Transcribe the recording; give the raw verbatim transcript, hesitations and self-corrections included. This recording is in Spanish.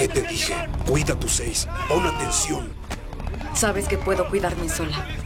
¿Qué te dije? Cuida tus seis. Pon atención. Sabes que puedo cuidarme sola.